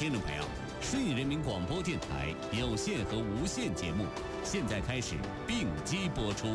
听众朋友，顺义人民广播电台有线和无线节目现在开始并机播出。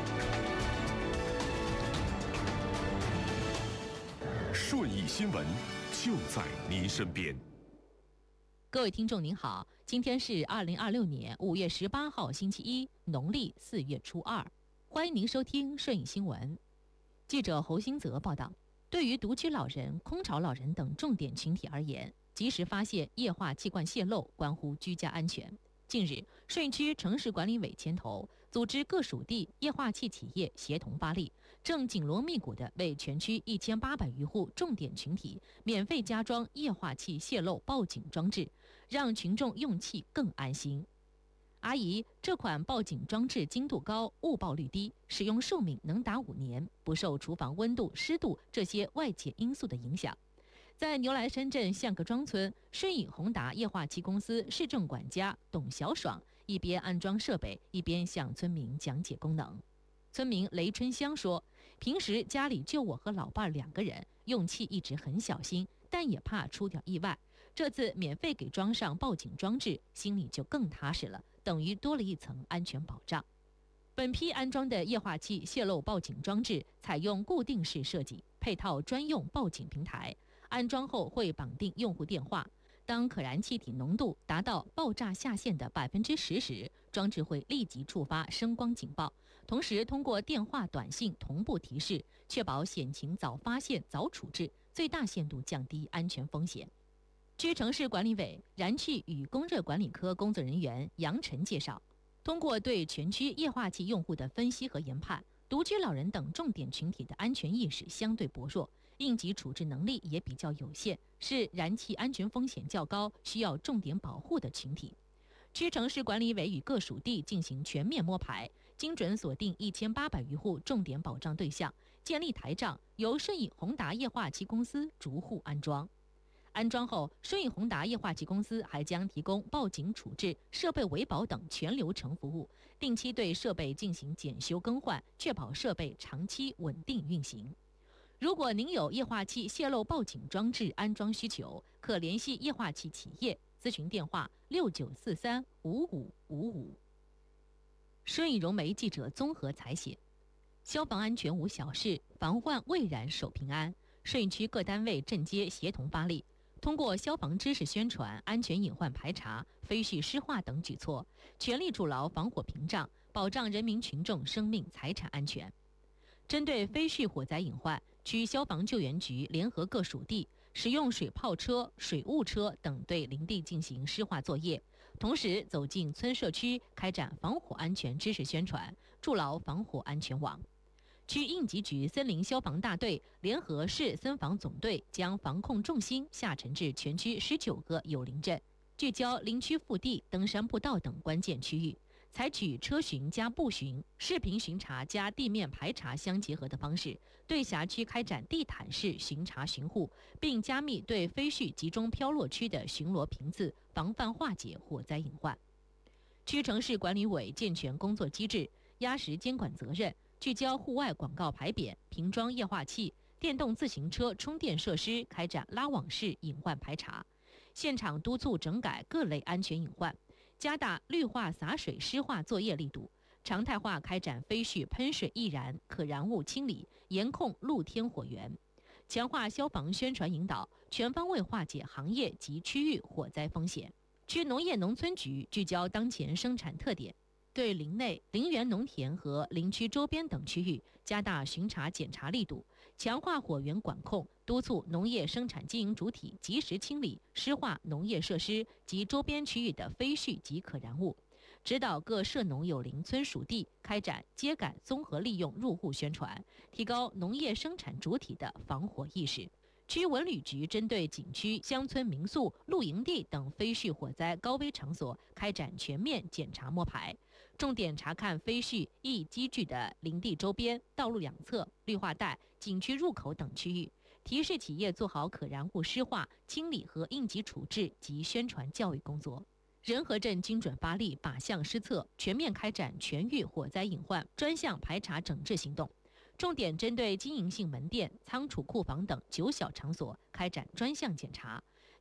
顺义新闻就在您身边。 各位听众您好，今天是2026年5月18号星期一，农历4月初2，欢迎您收听顺义新闻。记者侯兴泽报道，对于独居老人、空巢老人等重点群体而言，及时发现液化气罐泄漏关乎居家安全。近日，顺义区城市管理委牵头，组织各属地液化气企业协同发力，正紧锣密鼓地为全区1800余户重点群体免费加装液化气泄漏报警装置，让群众用气更安心。阿姨，这款报警装置精度高、误报率低，使用寿命能达5年，不受厨房温度、湿度这些外界因素的影响。在牛来深镇象格庄村，顺义宏达液化气公司市政管家董小爽一边安装设备，一边向村民讲解功能。村民雷春香说，平时家里就我和老伴2个人，用气一直很小心，但也怕出点意外。这次免费给装上报警装置，心里就更踏实了，等于多了一层安全保障。本批安装的液化气泄漏报警装置采用固定式设计，配套专用报警平台，安装后会绑定用户电话，当可燃气体浓度达到爆炸下限的10%时，装置会立即触发声光警报，同时通过电话短信同步提示，确保险情早发现早处置，最大限度降低安全风险。区城市管理委燃气与供热管理科工作人员杨晨介绍，通过对全区液化气用户的分析和研判，独居老人等重点群体的安全意识相对薄弱，应急处置能力也比较有限，是燃气安全风险较高，需要重点保护的群体。区城市管理委与各属地进行全面摸排，精准锁定1800余户重点保障对象，建立台账，由顺义宏达液化气公司逐户安装。安装后，顺义宏达液化气公司还将提供报警处置、设备维保等全流程服务，定期对设备进行检修更换，确保设备长期稳定运行。如果您有液化气泄漏报警装置安装需求，可联系液化气企业，咨询电话69435555。顺义融媒记者综合采写：消防安全无小事，防患未然守平安。顺义区各单位镇街协同发力，通过消防知识宣传、安全隐患排查、非序湿化等举措，全力筑牢防火屏障，保障人民群众生命财产安全。针对非序火灾隐患，区消防救援局联合各属地，使用水炮车、水雾车等对林地进行湿化作业，同时走进村社区，开展防火安全知识宣传，筑牢防火安全网。区应急局森林消防大队联合市森防总队，将防控重心下沉至全区19个有林镇，聚焦林区腹地、登山步道等关键区域，采取车巡加步巡、视频巡查加地面排查相结合的方式，对辖区开展地毯式巡查巡护，并加密对非序集中飘落区的巡逻频次，防范化解火灾隐患。区城市管理委健全工作机制，压实监管责任，聚焦户外广告牌匾、瓶装液化气、电动自行车充电设施，开展拉网式隐患排查，现场督促整改各类安全隐患，加大绿化洒水湿化作业力度，常态化开展非序喷水易燃、可燃物清理，严控露天火源，强化消防宣传引导，全方位化解行业及区域火灾风险。区农业农村局聚焦当前生产特点，对林内、林园农田和林区周边等区域加大巡查检查力度，强化火源管控，督促农业生产经营主体及时清理、湿化农业设施及周边区域的非序及可燃物，指导各涉农有林村属地开展秸秆综合利用入户宣传，提高农业生产主体的防火意识。区文旅局针对景区、乡村民宿、露营地等非序火灾高危场所开展全面检查摸排，重点查看非序易积聚的林地周边、道路两侧、绿化带、景区入口等区域，提示企业做好可燃物湿化、清理和应急处置及宣传教育工作。仁和镇精准发力，靶向施策，全面开展全域火灾隐患专项排查整治行动。重点针对经营性门店、仓储库房等9小场所开展专项检查，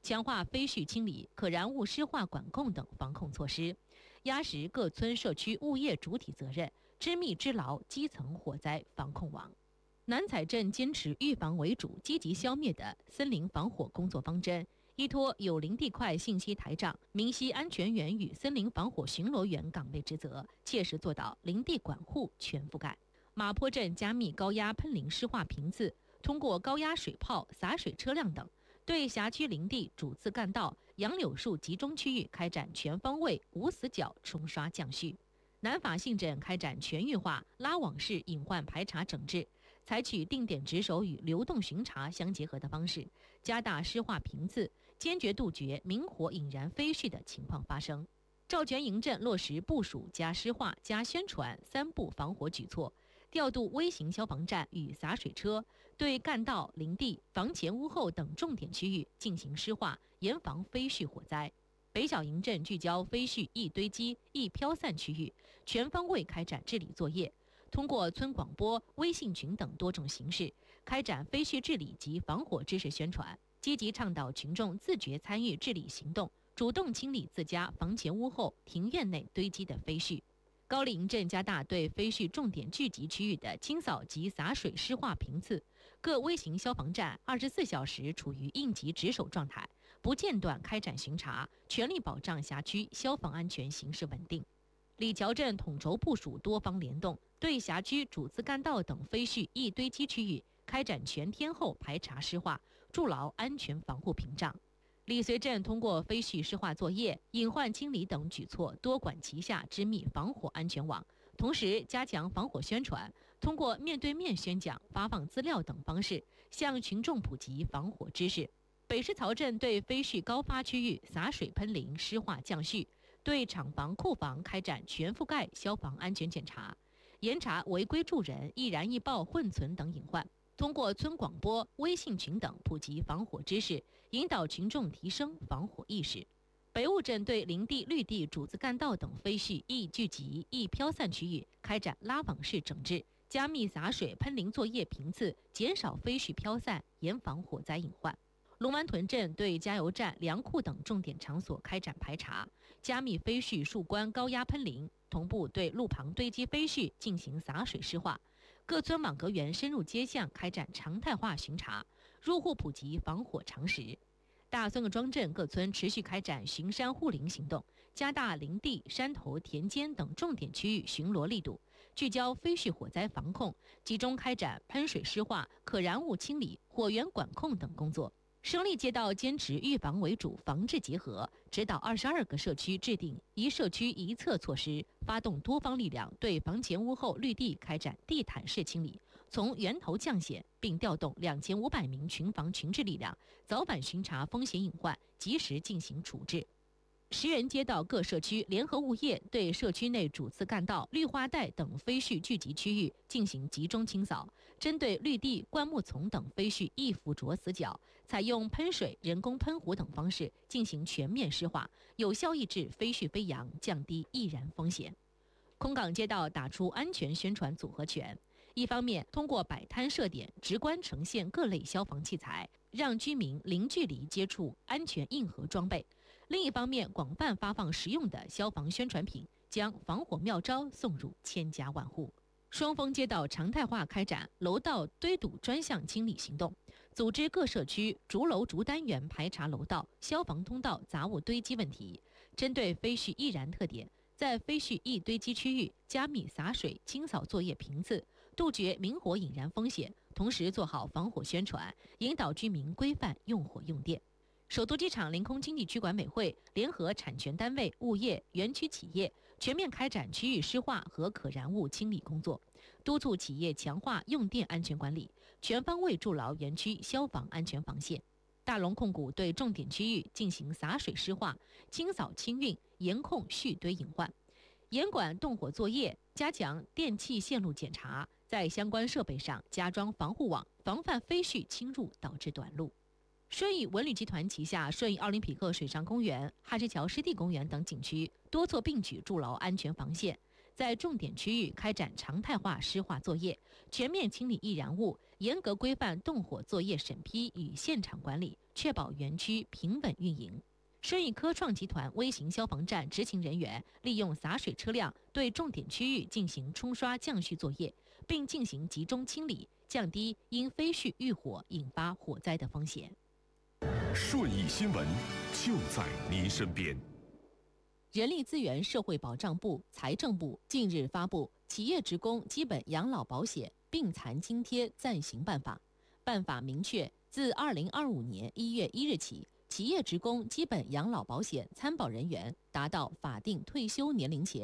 强化非絮清理、可燃物湿化管控等防控措施，压实各村社区物业主体责任，织密织牢基层火灾防控网。南采镇坚持预防为主、积极消灭的森林防火工作方针，依托有林地块信息台账、明晰安全员与森林防火巡逻员岗位职责，切实做到林地管护全覆盖。马坡镇加密高压喷淋湿化频次，通过高压水炮、洒水车辆等，对辖区林地主次干道、杨柳树集中区域开展全方位无死角冲刷降序。南法信镇开展全域化拉网式隐患排查整治，采取定点值守与流动巡查相结合的方式，加大湿化频次，坚决杜绝明火引燃非絮的情况发生。赵全营镇落实部署加湿化加宣传3步防火举措，调度微型消防站与洒水车，对干道、林地、房前屋后等重点区域进行湿化，严防非絮火灾。北小营镇聚焦非絮易堆积、易飘散区域，全方位开展治理作业，通过村广播、微信群等多种形式，开展非絮治理及防火知识宣传，积极倡导群众自觉参与治理行动，主动清理自家房前屋后、庭院内堆积的非絮。高丽营镇加大对非絮重点聚集区域的清扫及洒水湿化频次，各微型消防站24小时处于应急值守状态，不间断开展巡查，全力保障辖区消防安全形势稳定。李桥镇统筹部署多方联动，对辖区主次干道等非絮易堆积区域开展全天候排查湿化，筑牢安全防护屏障。李随镇通过非絮湿化作业、隐患清理等举措，多管齐下织密防火安全网，同时加强防火宣传，通过面对面宣讲、发放资料等方式，向群众普及防火知识。北石槽镇对非絮高发区域洒水喷淋湿化降序，对厂房、库房开展全覆盖消防安全检查，严查违规助人、易燃易爆混存等隐患。通过村广播、微信群等普及防火知识，引导群众提升防火意识。北雾镇对林地、绿地、主次干道等非絮易聚集、易飘散区域开展拉网式整治，加密洒水喷淋作业频次，减少非絮飘散，严防火灾隐患。龙湾屯镇对加油站、粮库等重点场所开展排查，加密非絮树冠高压喷淋，同步对路旁堆积非絮进行洒水湿化。各村网格员深入街巷开展常态化巡查，入户普及防火常识。大孙各庄镇各村持续开展巡山护林行动，加大林地、山头、田间等重点区域巡逻力度，聚焦非絮火灾防控，集中开展喷水湿化、可燃物清理、火源管控等工作。胜利街道坚持预防为主、防治结合，指导22个社区制定一社区一策措施，发动多方力量对房前屋后绿地开展地毯式清理，从源头降险，并调动2500名群防群治力量，早晚巡查风险隐患，及时进行处置。石原街道各社区联合物业对社区内主次干道、绿化带等非絮聚集区域进行集中清扫，针对绿地、灌木丛等非絮易附着死角，采用喷水、人工喷壶等方式进行全面湿化，有效抑制非絮飞扬，降低易燃风险。空港街道打出安全宣传组合拳，一方面通过摆摊设点，直观呈现各类消防器材，让居民零距离接触安全硬核装备；另一方面，广泛发放实用的消防宣传品，将防火妙招送入千家万户。双峰街道常态化开展楼道堆堵专项清理行动，组织各社区逐楼逐单元排查楼道、消防通道杂物堆积问题，针对非絮易燃特点，在非絮易堆积区域加密洒水清扫作业频次，杜绝明火引燃风险，同时做好防火宣传，引导居民规范用火用电。首都机场临空经济区管委会联合产权单位、物业、园区企业，全面开展区域湿化和可燃物清理工作，督促企业强化用电安全管理，全方位筑牢园区消防安全防线。大龙控股对重点区域进行洒水湿化、清扫清运，严控絮堆隐患，严管动火作业，加强电气线路检查，在相关设备上加装防护网，防范非絮侵入导致短路。顺义文旅集团旗下顺义奥林匹克水上公园、汉石桥湿地公园等景区多措并举筑牢安全防线， 在重点区域开展常态化湿化作业，全面清理易燃物，严格规范动火作业审批与现场管理，确保园区平稳运营。顺义科创集团微型消防站执勤人员利用洒水车辆对重点区域进行冲刷降序作业，并进行集中清理，降低因非序遇火引发火灾的风险。 顺义新闻就在您身边。 人力资源社会保障部、财政部近日发布《企业职工基本养老保险病残津贴暂行办法》。办法明确，自2025年1月1日起，企业职工基本养老保险参保人员达到法定退休年龄前